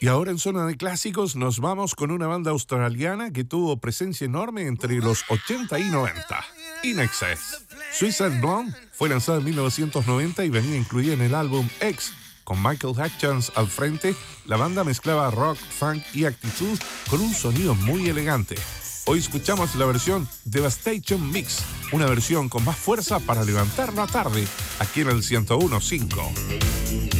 Y ahora en Zona de Clásicos nos vamos con una banda australiana que tuvo presencia enorme entre los 80 y 90, In Excess. Suicide Blonde fue lanzada en 1990 y venía incluida en el álbum X. Con Michael Hutchence al frente, la banda mezclaba rock, funk y actitud con un sonido muy elegante. Hoy escuchamos la versión Devastation Mix, una versión con más fuerza para levantar la tarde, aquí en el 101.5.